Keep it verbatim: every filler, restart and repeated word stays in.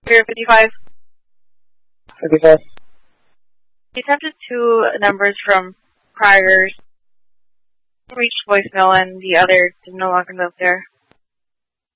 zero fifty-five. fifty-five. He attempted two numbers from prior reached voicemail and the other did no longer live there.